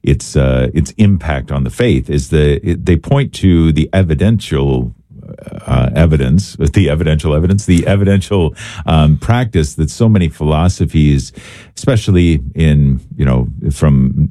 its impact on the faith is they point to the evidential practice that so many philosophies, especially in from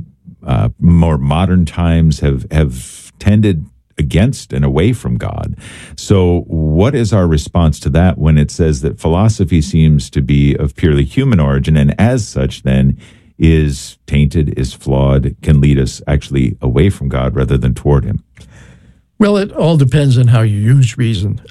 more modern times, have tended against and away from God. So what is our response to that when it says that philosophy seems to be of purely human origin, and as such then is tainted, is flawed, can lead us actually away from God rather than toward him? Well, it all depends on how you use reason.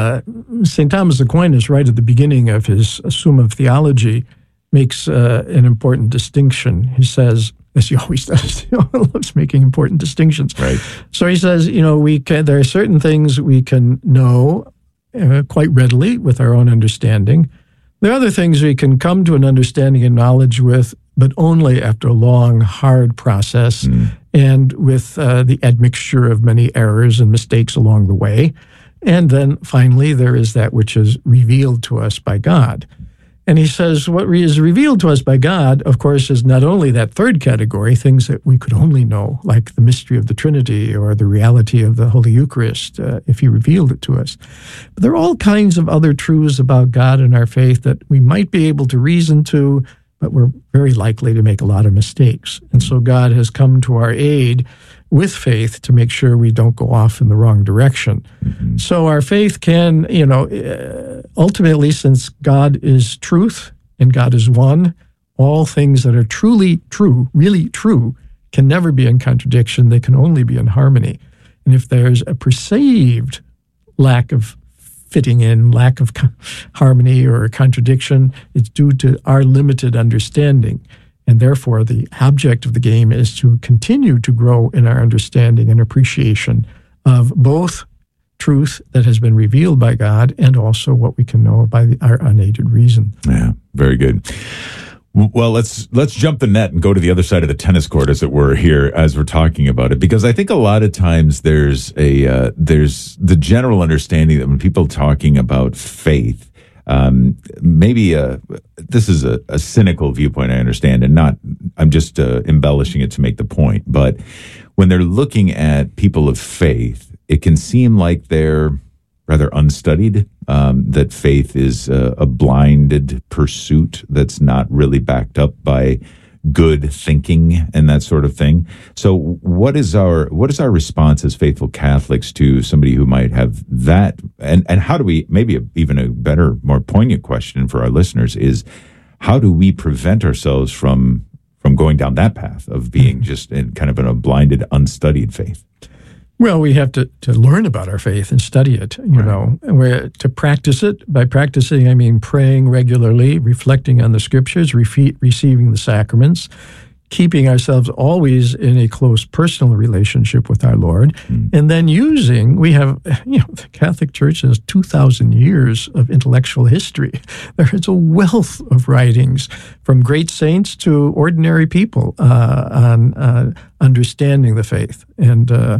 St. Thomas Aquinas, right at the beginning of his Summa of Theology, makes an important distinction. He says, as he always does, he loves making important distinctions. Right. So he says, there are certain things we can know quite readily with our own understanding. There are other things we can come to an understanding and knowledge with, but only after a long, hard process and with the admixture of many errors and mistakes along the way. And then finally, there is that which is revealed to us by God. And he says what is revealed to us by God, of course, is not only that third category, things that we could only know, like the mystery of the Trinity or the reality of the Holy Eucharist, if he revealed it to us. But there are all kinds of other truths about God and our faith that we might be able to reason to, but we're very likely to make a lot of mistakes. And so God has come to our aid with faith to make sure we don't go off in the wrong direction. Mm-hmm. So our faith can, ultimately, since God is truth and God is one, all things that are truly true, really true, can never be in contradiction. They can only be in harmony. And if there's a perceived lack of fitting in, lack of harmony or contradiction, it's due to our limited understanding. And therefore, the object of the game is to continue to grow in our understanding and appreciation of both truth that has been revealed by God and also what we can know by our unaided reason. Yeah, very good. Well, let's jump the net and go to the other side of the tennis court, as it were, here as we're talking about it, because I think a lot of times there's the general understanding that when people talking about faith, this is a cynical viewpoint, I understand, and I'm just embellishing it to make the point. But when they're looking at people of faith, it can seem like they're rather unstudied, that faith is a blinded pursuit that's not really backed up by good thinking and that sort of thing. So what is our response as faithful Catholics to somebody who might have that? And how do we, maybe even a better, more poignant question for our listeners is, how do we prevent ourselves from going down that path of being just in kind of in a blinded, unstudied faith? Well, we have to learn about our faith and study it, and we're to practice it. By practicing, I mean praying regularly, reflecting on the scriptures, receiving the sacraments, keeping ourselves always in a close personal relationship with our Lord, and then we have, the Catholic Church has 2,000 years of intellectual history. There is a wealth of writings from great saints to ordinary people on understanding the faith. And,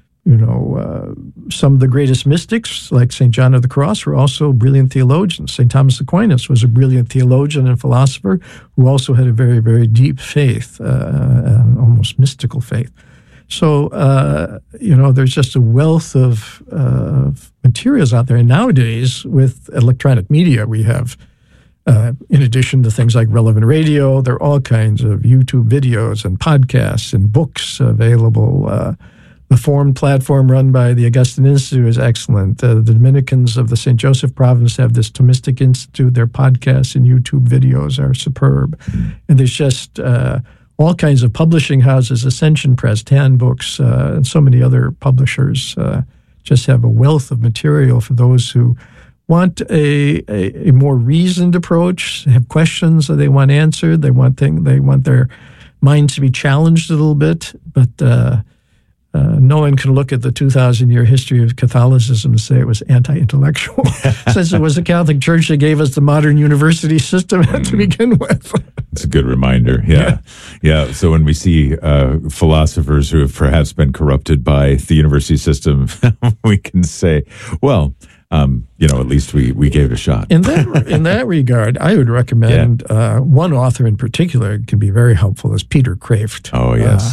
some of the greatest mystics, like St. John of the Cross, were also brilliant theologians. St. Thomas Aquinas was a brilliant theologian and philosopher who also had a very, very deep faith, almost mystical faith. So, there's just a wealth of materials out there. And nowadays, with electronic media, we have, in addition to things like Relevant Radio, there are all kinds of YouTube videos and podcasts and books available. The Formed platform run by the Augustine Institute is excellent. The Dominicans of the St. Joseph province have this Thomistic Institute. Their podcasts and YouTube videos are superb. And there's just all kinds of publishing houses, Ascension Press, Tan Books, and so many other publishers just have a wealth of material for those who want a more reasoned approach, have questions that they want answered, they want their minds to be challenged a little bit, but no one can look at the 2,000-year history of Catholicism and say it was anti-intellectual, since it was the Catholic Church that gave us the modern university system to begin with. It's a good reminder, yeah. So when we see philosophers who have perhaps been corrupted by the university system, we can say, well, at least we gave it a shot. In that regard, I would recommend one author in particular can be very helpful is Peter Kreeft. Oh, yes.